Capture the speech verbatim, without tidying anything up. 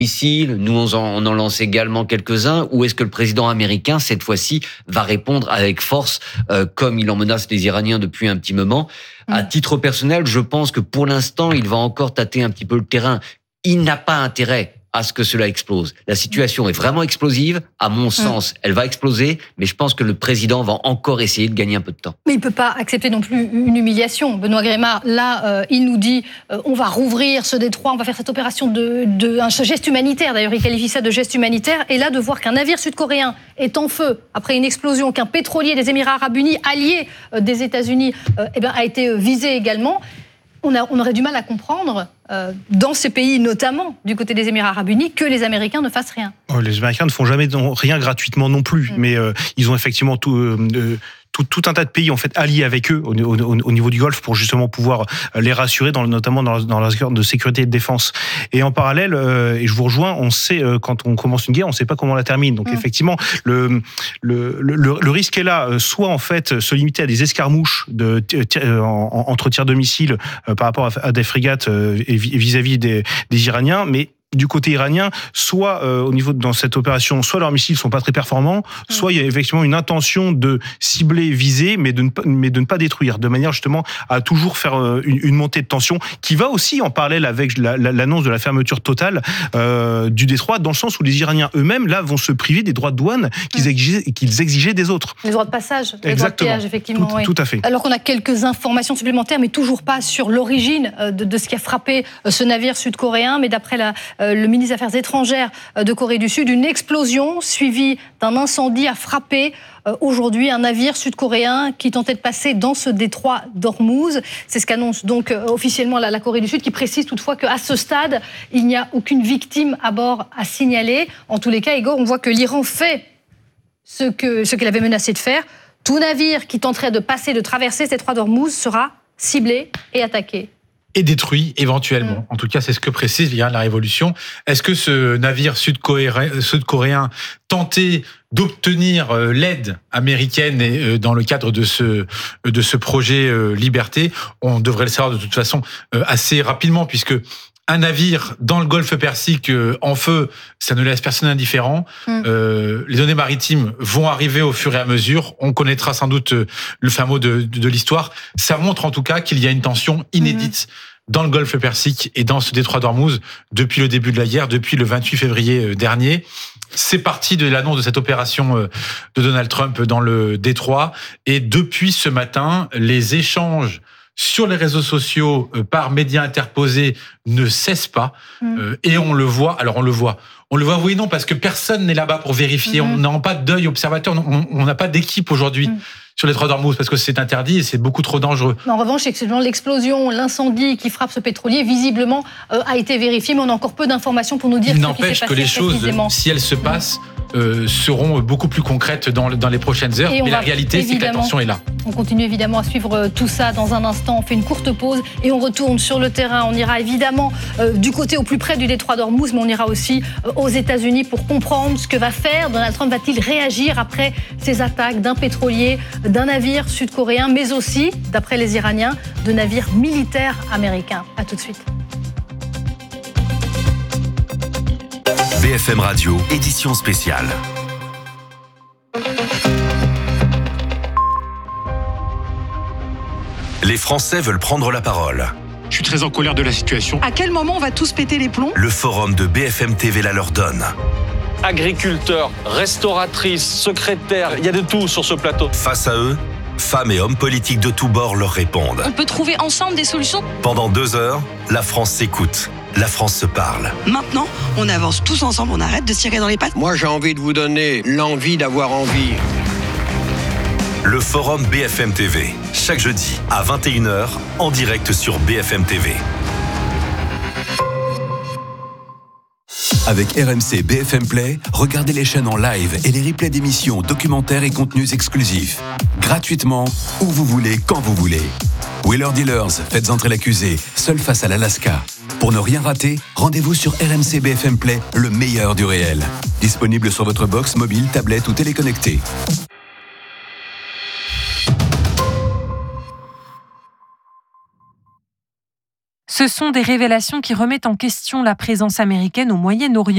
missiles, nous on en, on en lance également quelques-uns, ou est-ce que le président américain, cette fois-ci, va répondre avec force, euh, comme il en menace les Iraniens depuis un petit moment? Mmh. À titre personnel, je pense que pour l'instant, il va encore tâter un petit peu le terrain. Il n'a pas intérêt à ce que cela explose. La situation est vraiment explosive. À mon sens, mmh. elle va exploser, mais je pense que le président va encore essayer de gagner un peu de temps. Mais il ne peut pas accepter non plus une humiliation. Benoît Grémard, là, euh, il nous dit euh, on va rouvrir ce détroit, on va faire cette opération de, de un geste humanitaire. D'ailleurs, il qualifie ça de geste humanitaire. Et là, de voir qu'un navire sud-coréen est en feu après une explosion, qu'un pétrolier des Émirats Arabes Unis, allié euh, des États-Unis, euh, eh ben, a été visé également. On, a, on aurait du mal à comprendre, euh, dans ces pays, notamment du côté des Émirats Arabes Unis, que les Américains ne fassent rien. Les Américains ne font jamais rien gratuitement non plus, mmh. mais euh, ils ont effectivement tout... Euh, Tout, tout un tas de pays en fait alliés avec eux au, au, au niveau du Golfe pour justement pouvoir les rassurer, dans, notamment dans, dans la de sécurité et de défense. Et en parallèle, euh, et je vous rejoins, on sait euh, quand on commence une guerre, on ne sait pas comment on la termine. Donc mmh. effectivement, le, le, le, le risque est là. Soit en fait se limiter à des escarmouches de, euh, en, entre tirs de missiles euh, par rapport à, à des frégates euh, et vis-à-vis des, des Iraniens, mais du côté iranien, soit euh, au niveau de, dans cette opération, soit leurs missiles sont pas très performants, mmh. soit il y a effectivement une intention de cibler, viser, mais de ne pas, mais de ne pas détruire, de manière justement à toujours faire euh, une, une montée de tension qui va aussi en parallèle avec la, la, l'annonce de la fermeture totale euh, du détroit, dans le sens où les Iraniens eux-mêmes là vont se priver des droits de douane qu'ils, mmh. exigeaient, qu'ils exigeaient des autres. Les droits de passage, les Exactement. droits de péage, effectivement. Tout, oui. tout à fait. Alors qu'on a quelques informations supplémentaires, mais toujours pas sur l'origine de, de ce qui a frappé ce navire sud-coréen, mais d'après la, euh, le ministre des Affaires étrangères de Corée du Sud, une explosion suivie d'un incendie a frappé euh, aujourd'hui un navire sud-coréen qui tentait de passer dans ce détroit d'Ormuz. C'est ce qu'annonce donc euh, officiellement la, la Corée du Sud, qui précise toutefois qu'à ce stade, il n'y a aucune victime à bord à signaler. En tous les cas, Igor, on voit que l'Iran fait ce, que, ce qu'il avait menacé de faire. Tout navire qui tenterait de passer, de traverser ce détroit d'Ormuz sera ciblé et attaqué. Et détruit éventuellement. Mmh. En tout cas, c'est ce que précise l'Iran de la Révolution. Est-ce que ce navire sud-coréen, sud-coréen tentait d'obtenir l'aide américaine et dans le cadre de ce de ce projet Liberté? On devrait le savoir de toute façon assez rapidement, puisque un navire dans le Golfe Persique en feu, ça ne laisse personne indifférent. Mmh. Euh, les données maritimes vont arriver au fur et à mesure. On connaîtra sans doute le fin mot de, de, de l'histoire. Ça montre en tout cas qu'il y a une tension inédite mmh. dans le Golfe Persique et dans ce détroit d'Ormuz depuis le début de la guerre, depuis le vingt-huit février dernier. C'est parti de l'annonce de cette opération de Donald Trump dans le détroit. Et depuis ce matin, les échanges sur les réseaux sociaux, euh, par médias interposés, ne cesse pas. Mmh. Euh, et on le voit, alors on le voit, on le voit oui non, parce que personne n'est là-bas pour vérifier, mmh. on n'a pas d'œil observateur, on n'a pas d'équipe aujourd'hui mmh. sur les détroits d'Ormuz, parce que c'est interdit et c'est beaucoup trop dangereux. En revanche, l'explosion, l'incendie qui frappe ce pétrolier, visiblement, euh, a été vérifié, mais on a encore peu d'informations pour nous dire Il ce qui s'est passé n'empêche que les choses, si elles se passent, Euh, seront beaucoup plus concrètes dans, dans les prochaines heures. Mais la réalité, c'est que la tension est là. On continue évidemment à suivre tout ça dans un instant. On fait une courte pause et on retourne sur le terrain. On ira évidemment euh, du côté au plus près du détroit d'Ormuz, mais on ira aussi euh, aux États-Unis pour comprendre ce que va faire Donald Trump. Va-t-il réagir après ces attaques d'un pétrolier, d'un navire sud-coréen, mais aussi, d'après les Iraniens, de navires militaires américains? À tout de suite. B F M Radio, édition spéciale. Les Français veulent prendre la parole. Je suis très en colère de la situation. À quel moment on va tous péter les plombs? Le forum de B F M T V la leur donne. Agriculteurs, restauratrices, secrétaires, il y a de tout sur ce plateau. Face à eux, femmes et hommes politiques de tous bords leur répondent. On peut trouver ensemble des solutions. Pendant deux heures, la France s'écoute. La France se parle. Maintenant, on avance tous ensemble, on arrête de se tirer dans les pattes. Moi, j'ai envie de vous donner l'envie d'avoir envie. Le forum B F M T V, chaque jeudi à vingt et une heures, en direct sur B F M T V. Avec R M C B F M Play, regardez les chaînes en live et les replays d'émissions, documentaires et contenus exclusifs. Gratuitement, où vous voulez, quand vous voulez. Wheeler Dealers, faites entrer l'accusé, seul face à l'Alaska. Pour ne rien rater, rendez-vous sur R M C B F M Play, le meilleur du réel. Disponible sur votre box, mobile, tablette ou téléconnecté. Ce sont des révélations qui remettent en question la présence américaine au Moyen-Orient.